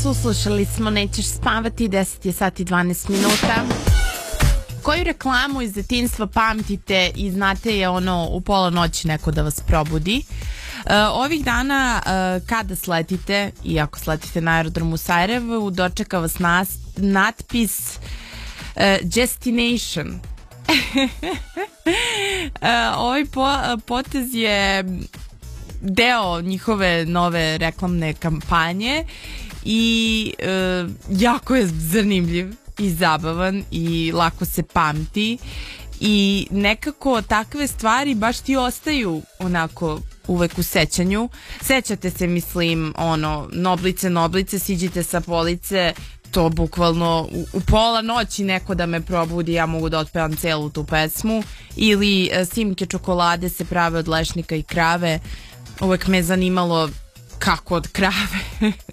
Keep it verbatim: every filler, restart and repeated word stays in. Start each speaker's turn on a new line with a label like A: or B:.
A: času, slušali smo Nećeš spavati, deset je sati i dvanaest minuta. Koju reklamu iz detinjstva pamtite i znate je ono u pola noći neko da vas probudi? Uh, ovih dana uh, kada sletite, i ako sletite na aerodrom u Sarajevu, dočeka vas nas, natpis uh, Destination. uh, ovaj po, potez je deo njihove nove reklamne kampanje i uh, jako je zanimljiv i zabavan i lako se pamti i nekako takve stvari baš ti ostaju onako uvek u sećanju. Sećate se, mislim, ono, Noblice, Noblice, siđite sa police, to bukvalno u, u pola noći neko da me probudi, ja mogu da otpevam celu tu pesmu. Ili e, Simke čokolade se prave od lešnika i krave. Uvek me zanimalo kako od krave.